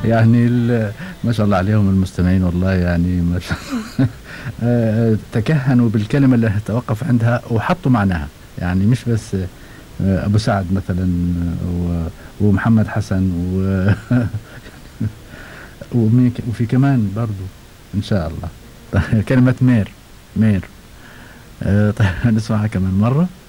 يعني ما شاء الله عليهم المستمعين، والله يعني ما شاء الله. تكهنوا بالكلمة اللي توقف عندها وحطوا معناها، يعني مش بس أبو سعد مثلا ومحمد حسن وفي كمان برضو إن شاء الله. طيب كلمة مير. مير. طيب نسمعها كمان مرة.